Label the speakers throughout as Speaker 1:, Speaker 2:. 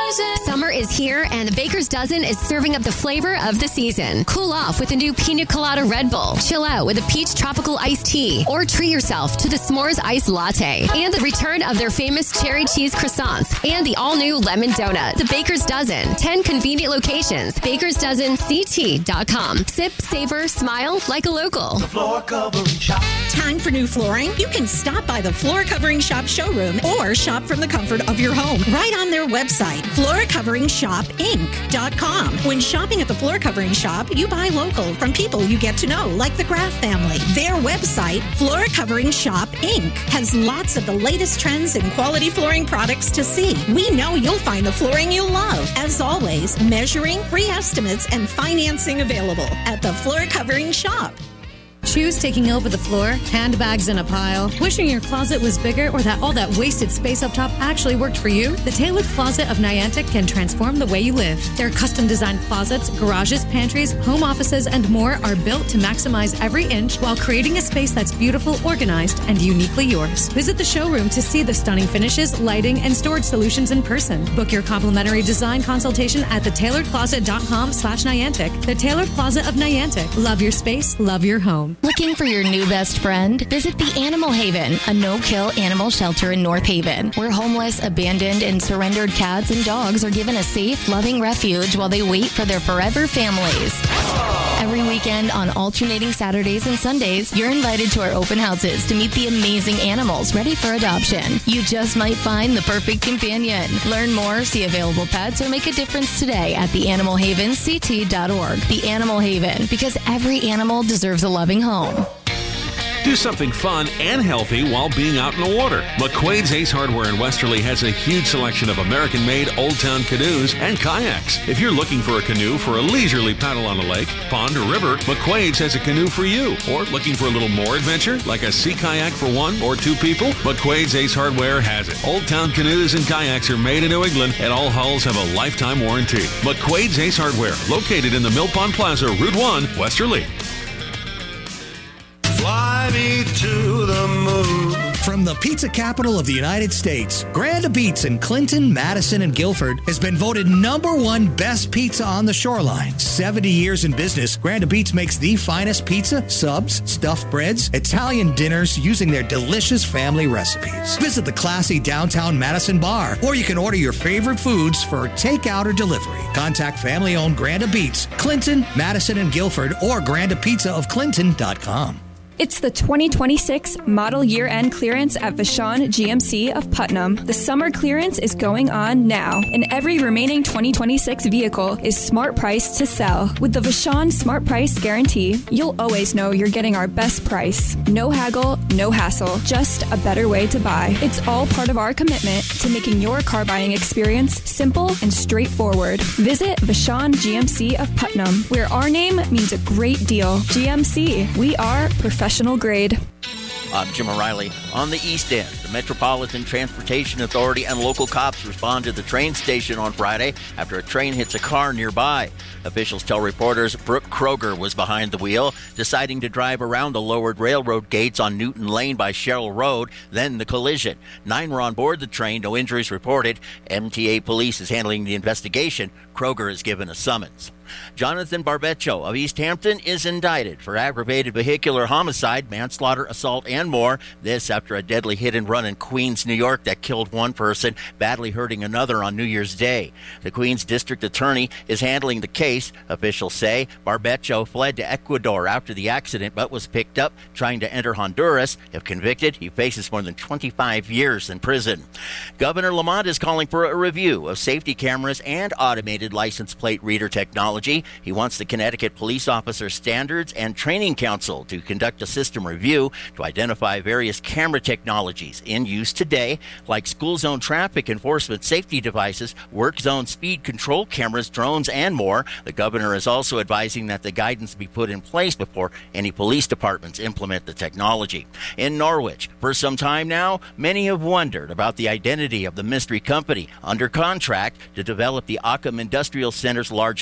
Speaker 1: Summer is here, and the Baker's Dozen is serving up the flavor of the season. Cool off with a new Pina Colada Red Bull. Chill out with a peach tropical iced tea. Or treat yourself to the S'mores Iced Latte. And the return of their famous cherry cheese croissants. And the all-new lemon donut. The Baker's Dozen. 10 convenient locations. BakersDozenCT.com. Sip, savor, smile like a local.
Speaker 2: The Floor Covering Shop.
Speaker 3: Time for new flooring? You can stop by the Floor Covering Shop showroom or shop from the comfort of your home right on their website, FloorCoveringShopInc.com. When shopping at the Floor Covering Shop, you buy local from people you get to know, like the Graff family. Their website, Floor Covering Shop Inc., has lots of the latest trends and quality flooring products to see. We know you'll find the flooring you love. As always, measuring, free estimates, and financing available at the Floor Covering Shop.
Speaker 4: Shoes taking over the floor, handbags in a pile, wishing your closet was bigger or that all that wasted space up top actually worked for you? The Tailored Closet of Niantic can transform the way you live. Their custom-designed closets, garages, pantries, home offices, and more are built to maximize every inch while creating a space that's beautiful, organized, and uniquely yours. Visit the showroom to see the stunning finishes, lighting, and storage solutions in person. Book your complimentary design consultation at thetailoredcloset.com/Niantic. The Tailored Closet of Niantic. Love your space, love your home.
Speaker 5: Looking for your new best friend? Visit the Animal Haven, a no-kill animal shelter in North Haven, where homeless, abandoned, and surrendered cats and dogs are given a safe, loving refuge while they wait for their forever families. Every weekend on alternating Saturdays and Sundays, you're invited to our open houses to meet the amazing animals ready for adoption. You just might find the perfect companion. Learn more, see available pets, or make a difference today at theanimalhavenct.org. The Animal Haven, because every animal deserves a loving home.
Speaker 6: Do something fun and healthy while being out in the water. McQuaid's Ace Hardware in Westerly has a huge selection of American-made Old Town canoes and kayaks. If you're looking for a canoe for a leisurely paddle on a lake, pond, or river, McQuaid's has a canoe for you. Or looking for a little more adventure, like a sea kayak for 1 or 2 people? McQuaid's Ace Hardware has it. Old Town canoes and kayaks are made in New England, and all hulls have a lifetime warranty. McQuaid's Ace Hardware, located in the Mill Pond Plaza, Route 1, Westerly.
Speaker 2: Fly me to the moon.
Speaker 7: From the pizza capital of the United States, Grand Beats in Clinton, Madison, and Guilford has been voted #1 best pizza on the shoreline. 70 years in business, Grand Beats makes the finest pizza, subs, stuffed breads, Italian dinners using their delicious family recipes. Visit the classy downtown Madison bar, or you can order your favorite foods for takeout or delivery. Contact family-owned Grand Beats, Clinton, Madison, and Guilford, or grandapizzaofclinton.com.
Speaker 8: It's the 2026 model year-end clearance at Vashon GMC of Putnam. The summer clearance is going on now, and every remaining 2026 vehicle is smart priced to sell. With the Vashon Smart Price Guarantee, you'll always know you're getting our best price. No haggle, no hassle, just a better way to buy. It's all part of our commitment to making your car buying experience simple and straightforward. Visit Vashon GMC of Putnam, where our name means a great deal. GMC, we are professional grade.
Speaker 9: I'm Jim O'Reilly. On the East End, the Metropolitan Transportation Authority and local cops respond to the train station on Friday after a train hits a car nearby. Officials tell reporters Brooke Kroger was behind the wheel, deciding to drive around the lowered railroad gates on Newton Lane by Sherrill Road, then the collision. 9 were on board the train, no injuries reported. MTA police is handling the investigation. Kroger is given a summons. Jonathan Barbeccio of East Hampton is indicted for aggravated vehicular homicide, manslaughter, assault, and more. This after a deadly hit-and-run in Queens, New York that killed one person, badly hurting another on New Year's Day. The Queens District Attorney is handling the case. Officials say Barbeccio fled to Ecuador after the accident but was picked up trying to enter Honduras. If convicted, he faces more than 25 years in prison. Governor Lamont is calling for a review of safety cameras and automated license plate reader technology. He wants the Connecticut Police Officer Standards and Training Council to conduct a system review to identify various camera technologies in use today, like school zone traffic enforcement safety devices, work zone speed control cameras, drones, and more. The governor is also advising that the guidance be put in place before any police departments implement the technology. In Norwich, for some time now, many have wondered about the identity of the mystery company under contract to develop the Ockham Industrial Center's largest lot.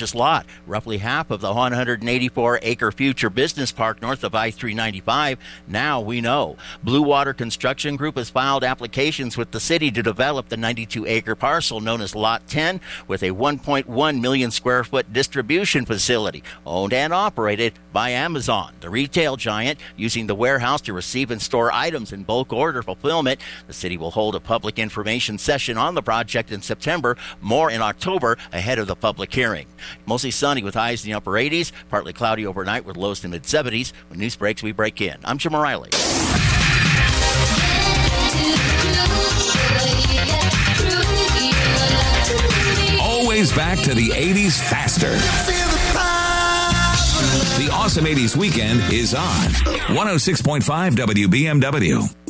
Speaker 9: bought roughly half of the 184-acre future business park north of I-395. Now we know. Blue Water Construction Group has filed applications with the city to develop the 92-acre parcel known as Lot 10 with a 1.1 million square foot distribution facility owned and operated by Amazon, the retail giant, using the warehouse to receive and store items in bulk order fulfillment. The city will hold a public information session on the project in September, more in October ahead of the public hearing. Mostly sunny with highs in the upper 80s, partly cloudy overnight with lows to mid-70s. When news breaks, we break in. I'm Jim O'Reilly.
Speaker 10: Always back to the 80s faster. The Awesome 80s Weekend is on 106.5 WBMW.